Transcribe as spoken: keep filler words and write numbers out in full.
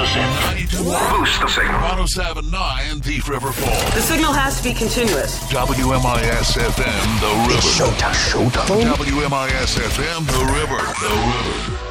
us in. Boost the signal. one oh seven point nine Thief River Falls. The signal has to be continuous. W M I S F M, The River. It's showtime. Showtime. W M I S F M, The River. The River.